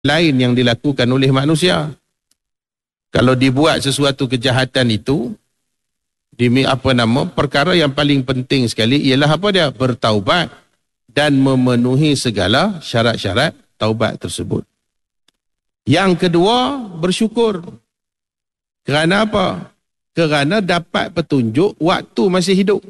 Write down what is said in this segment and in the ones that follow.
lain yang dilakukan oleh manusia. Kalau dibuat sesuatu kejahatan itu, perkara yang paling penting sekali ialah apa dia? Bertaubat dan memenuhi segala syarat-syarat taubat tersebut. Yang kedua, bersyukur. Kerana apa? Kerana dapat petunjuk waktu masih hidup.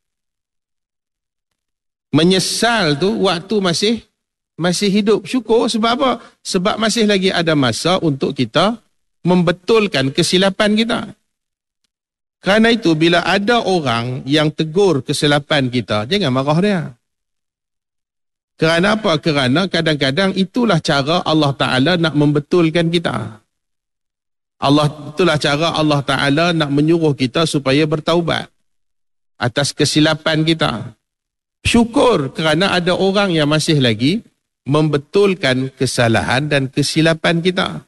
Menyesal tu waktu masih hidup. Syukur sebab apa? Sebab masih lagi ada masa untuk kita membetulkan kesilapan kita. Kerana itu bila ada orang yang tegur kesilapan kita, jangan marah dia. Kerana apa? Kerana kadang-kadang itulah cara Allah Ta'ala nak membetulkan kita. Itulah cara Allah Ta'ala nak menyuruh kita supaya bertaubat atas kesilapan kita. Syukur kerana ada orang yang masih lagi membetulkan kesalahan dan kesilapan kita.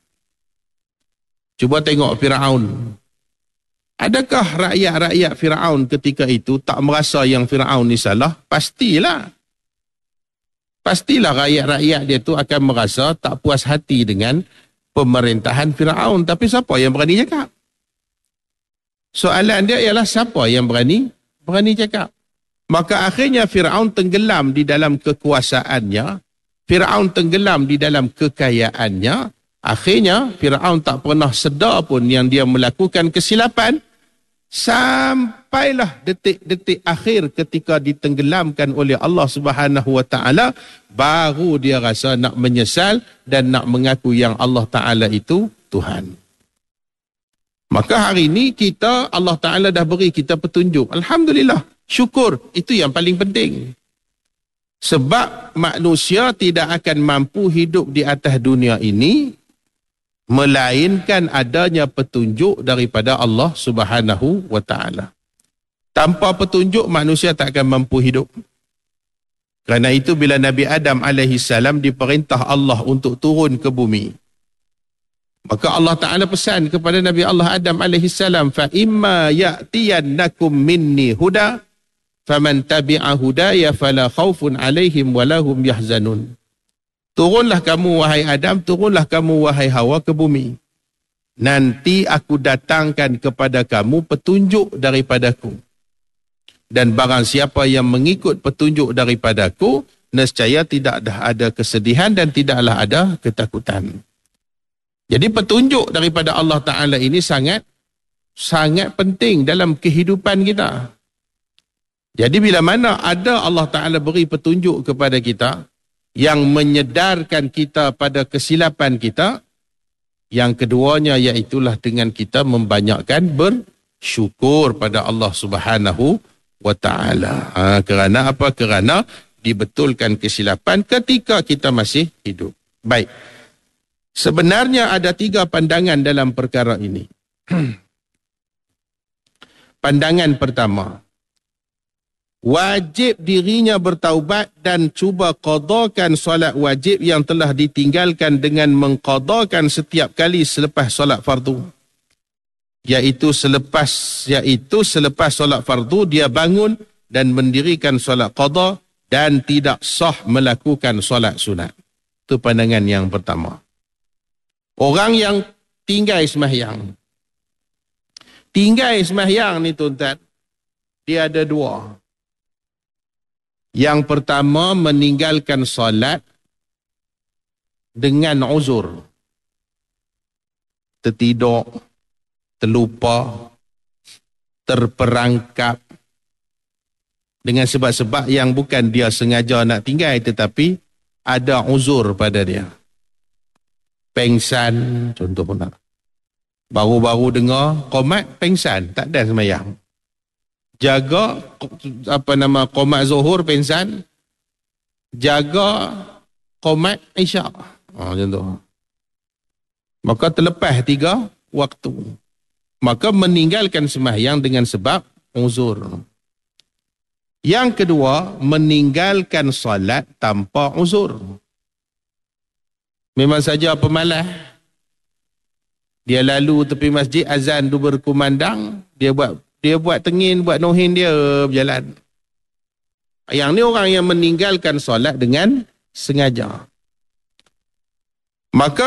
Cuba tengok Firaun. Adakah rakyat-rakyat Firaun ketika itu tak merasa yang Firaun ni salah? Pastilah. Pastilah rakyat-rakyat dia tu akan merasa tak puas hati dengan pemerintahan Firaun. Tapi siapa yang berani cakap? Soalan dia ialah siapa yang berani cakap? Maka akhirnya Firaun tenggelam di dalam kekuasaannya. Firaun tenggelam di dalam kekayaannya. Akhirnya Firaun tak pernah sedar pun yang dia melakukan kesilapan. Sampailah detik-detik akhir ketika ditenggelamkan oleh Allah Subhanahu Wa Taala, baru dia rasa nak menyesal dan nak mengaku yang Allah Taala itu Tuhan. Maka hari ini Allah Taala dah beri kita petunjuk. Alhamdulillah, syukur itu yang paling penting. Sebab manusia tidak akan mampu hidup di atas dunia ini melainkan adanya petunjuk daripada Allah Subhanahu Wa Taala. Tanpa petunjuk manusia tak akan mampu hidup. Kerana itu bila Nabi Adam AS diperintah Allah untuk turun ke bumi, maka Allah Ta'ala pesan kepada Nabi Allah Adam AS, fa imma ya'tiyannakum minni huda faman tabi'a hudaya fala khaufun alaihim walahum yahzanun. Turunlah kamu wahai Adam, turunlah kamu wahai Hawa ke bumi. Nanti aku datangkan kepada kamu petunjuk daripadaku. Dan barang siapa yang mengikut petunjuk daripadaku, nescaya tidak ada kesedihan dan tidaklah ada ketakutan. Jadi petunjuk daripada Allah Ta'ala ini sangat penting dalam kehidupan kita. Jadi bila mana ada Allah Ta'ala beri petunjuk kepada kita, yang menyedarkan kita pada kesilapan kita, yang keduanya iaitulah dengan kita membanyakkan bersyukur pada Allah Subhanahu Wa Ta'ala. Kerana apa? Kerana dibetulkan kesilapan ketika kita masih hidup. Baik. Sebenarnya ada 3 pandangan dalam perkara ini. Pandangan pertama, wajib dirinya bertaubat dan cuba qadakan solat wajib yang telah ditinggalkan dengan mengqadakan setiap kali selepas solat fardu. Iaitu selepas solat fardu dia bangun dan mendirikan solat qada dan tidak sah melakukan solat sunat. Itu pandangan yang pertama. Orang yang tinggal sembahyang. Tinggal sembahyang ni tuan-tuan, dia ada 2. Yang pertama, meninggalkan solat dengan uzur. Tertidur, terlupa, terperangkap. Dengan sebab-sebab yang bukan dia sengaja nak tinggal, tetapi ada uzur pada dia. Pengsan, contoh pun tak. Baru-baru dengar qomat, pengsan, tak ada sembahyang. Jaga qomat zuhur pengsan, jaga qomat isyak. Macam tu. Maka terlepas 3 waktu. Maka meninggalkan sembahyang dengan sebab uzur. Yang kedua, meninggalkan solat tanpa uzur. Memang saja pemalas. Dia lalu tepi masjid, azan tu berkumandang, dia buat tengin, buat nohin, dia berjalan. Yang ni orang yang meninggalkan solat dengan sengaja. Maka